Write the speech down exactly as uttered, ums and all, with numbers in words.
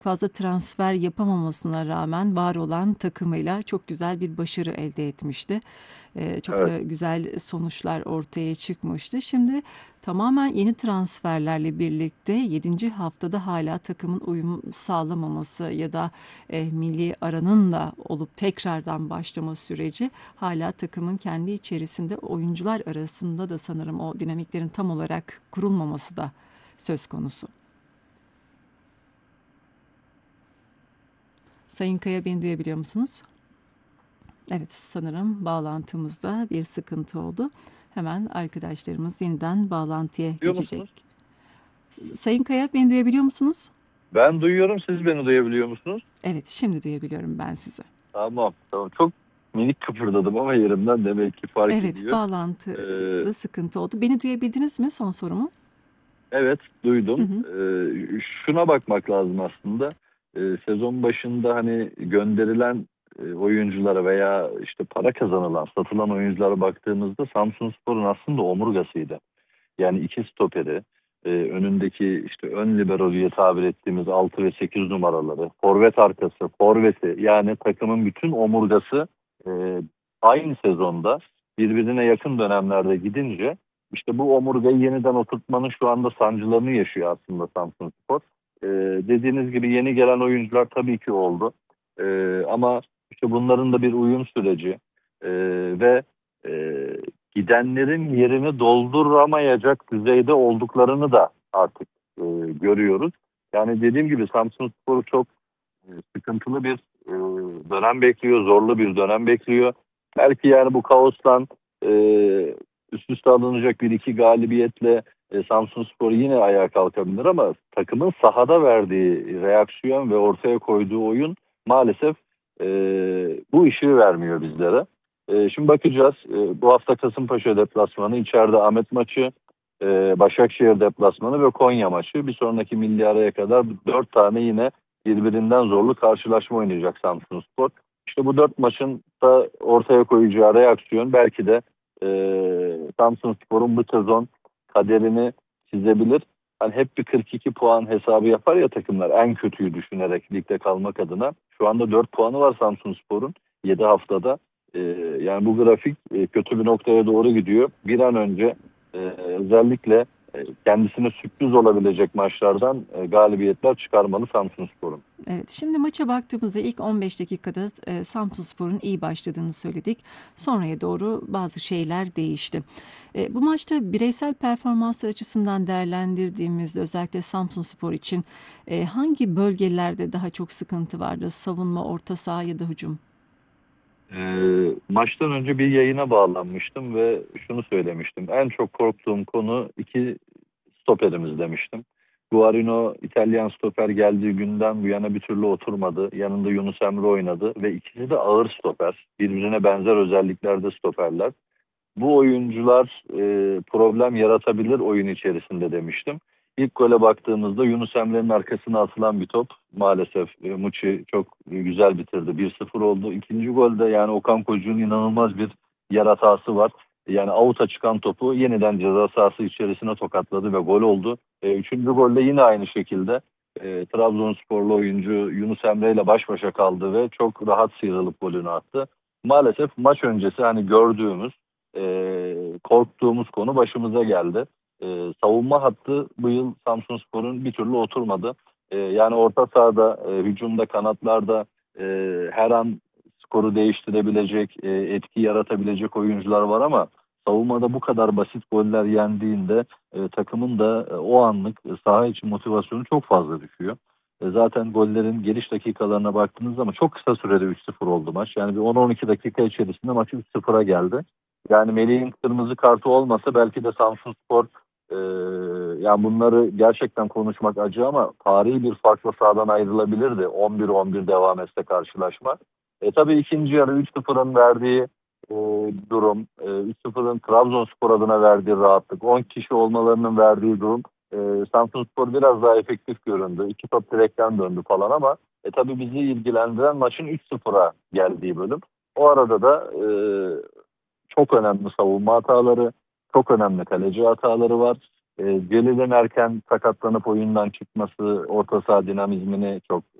fazla transfer yapamamasına rağmen var olan takımıyla çok güzel bir başarı elde etmişti. Eee, çok Evet. da güzel sonuçlar ortaya çıkmıştı. Şimdi tamamen yeni transferlerle birlikte yedinci haftada hala takımın uyum sağlamaması ya da e, milli aranın da olup tekrardan başlama süreci hala takımın kendi içerisinde oyuncular arasında da sanırım o dinamiklerin tam olarak kurulmaması da söz konusu. Sayın Kaya, beni duyabiliyor musunuz? Evet, sanırım bağlantımızda bir sıkıntı oldu. Hemen arkadaşlarımız yeniden bağlantıya Duyuyor geçecek. musunuz? Sayın Kaya, beni duyabiliyor musunuz? Ben duyuyorum. Siz beni duyabiliyor musunuz? Evet, şimdi duyabiliyorum ben sizi. Tamam. Tamam. Çok minik kıpırdadım ama yerimden demek ki fark Evet, ediyor. Ee, bağlantıda sıkıntı oldu. Beni duyabildiniz mi son sorumu? evet, Hı duydum. hı. Ee, şuna bakmak lazım aslında. Ee, sezon başında hani gönderilen e, oyunculara veya işte para kazanılan, satılan oyunculara baktığımızda Samsunspor'un aslında omurgasıydı. Yani iki stoperi, e, önündeki işte ön libero diye tabir ettiğimiz altı ve sekiz numaraları, forvet arkası, forveti, yani takımın bütün omurgası e, aynı sezonda birbirine yakın dönemlerde gidince işte bu omurgayı yeniden oturtmanın şu anda sancılarını yaşıyor aslında Samsunspor. E, dediğiniz gibi yeni gelen oyuncular tabii ki oldu. E, ama işte bunların da bir uyum süreci e, ve e, gidenlerin yerini dolduramayacak düzeyde olduklarını da artık e, görüyoruz. Yani dediğim gibi Samsunspor'u çok e, sıkıntılı bir e, dönem bekliyor, zorlu bir dönem bekliyor. Belki yani bu kaostan e, üst üste alınacak bir iki galibiyetle e, Samsunspor yine ayağa kalkabilir ama takımın sahada verdiği reaksiyon ve ortaya koyduğu oyun maalesef e, bu işi vermiyor bizlere. E, şimdi bakacağız. E, bu hafta Kasımpaşa deplasmanı, içeride Ahmet maçı, e, Başakşehir deplasmanı ve Konya maçı. Bir sonraki milli araya kadar dört tane yine birbirinden zorlu karşılaşma oynayacak Samsunspor. İşte bu dört maçın da ortaya koyacağı reaksiyon belki de e, Samsunspor'un bu sezon kaderini çizebilir. Hani hep bir kırk iki puan hesabı yapar ya takımlar, en kötüyü düşünerek ligde kalmak adına. Şu anda dört puanı var Samsunspor'un yedi haftada. E, yani bu grafik e, kötü bir noktaya doğru gidiyor. Bir an önce e, özellikle e, kendisine sürpriz olabilecek maçlardan e, galibiyetler çıkarmalı Samsunspor'un. Evet, şimdi maça baktığımızda ilk on beş dakikada e, Samsunspor'un iyi başladığını söyledik. Sonraya doğru bazı şeyler değişti. E, bu maçta bireysel performanslar açısından değerlendirdiğimizde özellikle Samsunspor için e, hangi bölgelerde daha çok sıkıntı vardı? Savunma, orta saha ya da hücum? Ee, maçtan önce bir yayına bağlanmıştım ve şunu söylemiştim. En çok korktuğum konu iki stoperimiz demiştim. Guarino İtalyan stoper geldiği günden bu yana bir türlü oturmadı. Yanında Yunus Emre oynadı ve ikisi de ağır stoper. Birbirine benzer özelliklerde stoperler. Bu oyuncular e, problem yaratabilir oyun içerisinde demiştim. İlk gole baktığımızda Yunus Emre'nin arkasına atılan bir top. Maalesef e, Muçi çok güzel bitirdi. bir sıfır oldu. İkinci golde yani Okan Koçuk'un inanılmaz bir yer hatası var. Yani avuta çıkan topu yeniden ceza sahası içerisine tokatladı ve gol oldu. E, üçüncü golde yine aynı şekilde e, Trabzonsporlu oyuncu Yunus Emre ile baş başa kaldı ve çok rahat sıyrılıp golünü attı. Maalesef maç öncesi hani gördüğümüz e, korktuğumuz konu başımıza geldi. E, savunma hattı bu yıl Samsunspor'un bir türlü oturmadı. E, yani orta sahada, e, hücumda, kanatlarda e, her an skoru değiştirebilecek, e, etki yaratabilecek oyuncular var ama savunmada bu kadar basit goller yendiğinde e, takımın da e, o anlık e, saha için motivasyonu çok fazla düşüyor. E, zaten gollerin geliş dakikalarına baktığınız zaman çok kısa sürede üç sıfır oldu maç. Yani bir on on iki dakika içerisinde maç üç sıfıra geldi. Yani Melih'in kırmızı kartı olmasa belki de Samsunspor e, yani bunları gerçekten konuşmak acı ama tarihi bir farkla sahadan ayrılabilirdi. on bir on bir devam etse karşılaşma. E tabii ikinci yarı üç sıfırın verdiği e, durum, e, üç sıfırın Trabzonspor adına verdiği rahatlık, on kişi olmalarının verdiği durum, e, Samsunspor biraz daha efektif göründü. İki top direkten döndü falan ama e tabii bizi ilgilendiren maçın üç sıfıra geldiği bölüm. O arada da e, çok önemli savunma hataları, çok önemli kaleci hataları var. E, Celil'in erken sakatlanıp oyundan çıkması orta saha dinamizmini çok